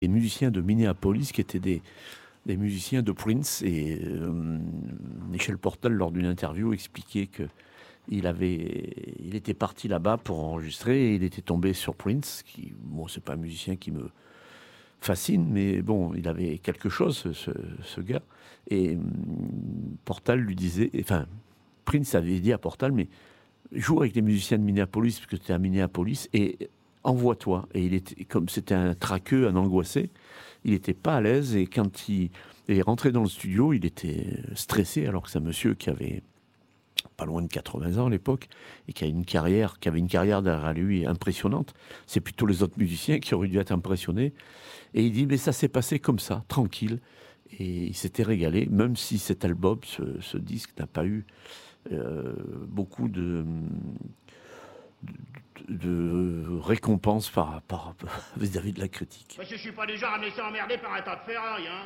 des musiciens de Minneapolis qui étaient des musiciens de Prince. Et Michel Portal, lors d'une interview, expliquait que il était parti là-bas pour enregistrer et il était tombé sur Prince, qui, bon, c'est pas un musicien qui me fascine, mais bon, il avait quelque chose, ce gars. Et Portal lui disait, enfin, Prince avait dit à Portal, mais joue avec les musiciens de Minneapolis, parce que tu es à Minneapolis, et envoie-toi. Et il était, comme c'était un traqueux, un angoissé, il n'était pas à l'aise, et quand il est rentré dans le studio, il était stressé, alors que c'est un monsieur qui avait pas loin de 80 ans à l'époque, et qui avait une carrière derrière lui impressionnante. C'est plutôt les autres musiciens qui auraient dû être impressionnés. Et il dit, mais ça s'est passé comme ça, tranquille. Et il s'était régalé, même si cet album, ce disque n'a pas eu beaucoup de récompenses vis-à-vis de la critique. Parce que je suis pas du genre à me laisser emmerder par un tas de ferraille, hein.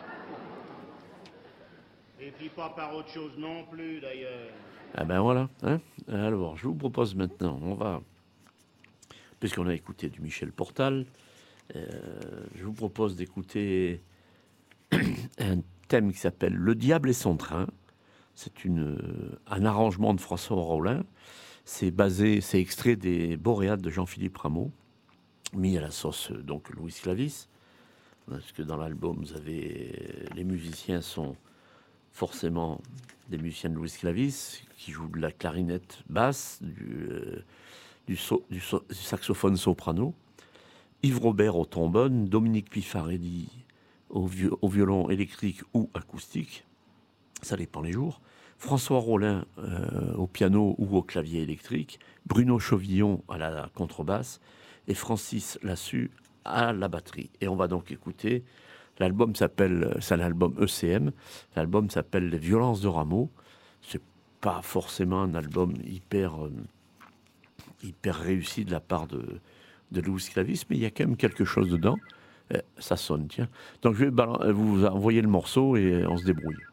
Et puis pas par autre chose non plus, d'ailleurs. Ah ben voilà. Hein, alors, je vous propose maintenant, puisqu'on a écouté du Michel Portal, je vous propose d'écouter un thème qui s'appelle Le diable et son train. C'est un arrangement de François Rollin. C'est extrait des Boréades de Jean-Philippe Rameau, mis à la sauce donc Louis Clavis. Parce que dans l'album, les musiciens sont forcément des musiciens de Louis Clavis, qui jouent de la clarinette basse, du saxophone soprano, Yves Robert au trombone, Dominique Pifarelli au violon électrique ou acoustique, ça dépend les jours, François Rollin au piano ou au clavier électrique, Bruno Chauvillon à la contrebasse et Francis Lassus à la batterie. Et on va donc écouter, c'est un album ECM, l'album s'appelle Les Violences de Rameau. C'est pas forcément un album hyper réussi de la part de Louis Clavis, mais il y a quand même quelque chose dedans. Ça sonne, tiens. Donc je vais vous envoyer le morceau et on se débrouille.